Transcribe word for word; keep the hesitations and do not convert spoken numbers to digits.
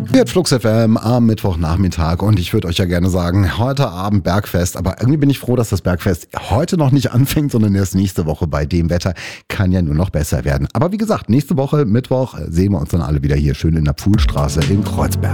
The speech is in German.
Hier hat Flux F M am Mittwochnachmittag und ich würde euch ja gerne sagen, heute Abend Bergfest, aber irgendwie bin ich froh, dass das Bergfest heute noch nicht anfängt, sondern erst nächste Woche. Bei dem Wetter kann ja nur noch besser werden. Aber wie gesagt, nächste Woche Mittwoch sehen wir uns dann alle wieder hier schön in der Pfuhlstraße in Kreuzberg.